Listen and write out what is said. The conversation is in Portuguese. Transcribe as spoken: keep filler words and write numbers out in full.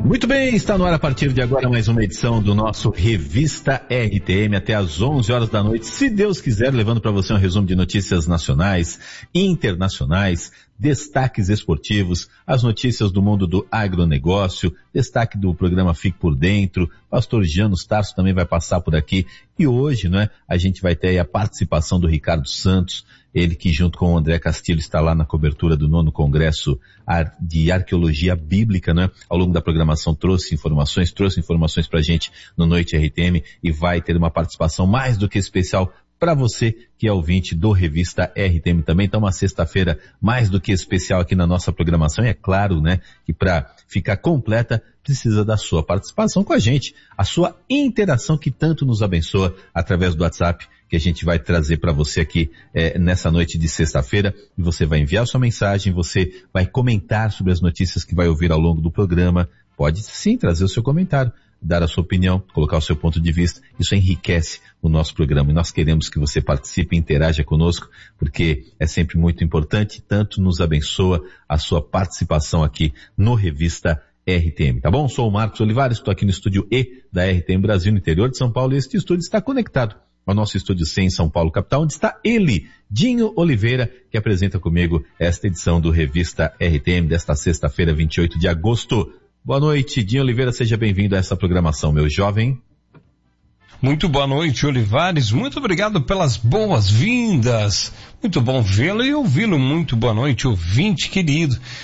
Muito bem, está no ar a partir de agora mais uma edição do nosso Revista R T M até às onze horas da noite, se Deus quiser, levando para você um resumo de notícias nacionais, internacionais, destaques esportivos, as notícias do mundo do agronegócio, destaque do programa Fique por Dentro, pastor Janos Tarso também vai passar por aqui e hoje, né, a gente vai ter aí a participação do Ricardo Santos, ele que junto com o André Castilho está lá na cobertura do nono Congresso de Arqueologia Bíblica, né? Ao longo da programação trouxe informações, trouxe informações pra gente no Noite R T M e vai ter uma participação mais do que especial para você que é ouvinte do Revista R T M também. Então uma sexta-feira mais do que especial aqui na nossa programação e é claro, né, que para ficar completa precisa da sua participação com a gente, a sua interação que tanto nos abençoa através do WhatsApp que a gente vai trazer para você aqui é, nessa noite de sexta-feira e você vai enviar sua mensagem, você vai comentar sobre as notícias que vai ouvir ao longo do programa, pode sim trazer o seu comentário, dar a sua opinião, colocar o seu ponto de vista, isso enriquece o nosso programa e nós queremos que você participe e interaja conosco, porque é sempre muito importante, tanto nos abençoa a sua participação aqui no Revista R T M, tá bom? Sou o Marcos Olivares, estou aqui no estúdio E da R T M Brasil, no interior de São Paulo, e este estúdio está conectado ao nosso estúdio C em São Paulo, capital, onde está ele, Dinho Oliveira, que apresenta comigo esta edição do Revista R T M desta sexta-feira, vinte e oito de agosto. Boa noite, Dinho Oliveira, seja bem-vindo a essa programação, meu jovem. Muito boa noite, Olivares, muito obrigado pelas boas-vindas, muito bom vê-lo e ouvi-lo, muito boa noite, ouvinte querido.